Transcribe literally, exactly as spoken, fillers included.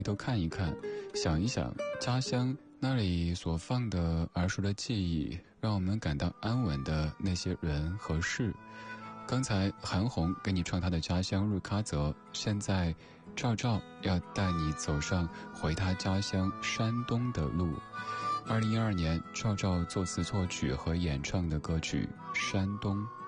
都看一看，想一想家乡那里所放的儿时的记忆，让我们感到安稳的那些人和事。刚才韩红给你唱她的家乡日喀则，现在赵照要带你走上回他家乡山东的路。二零一二年赵照作词作曲和演唱的歌曲《山东》。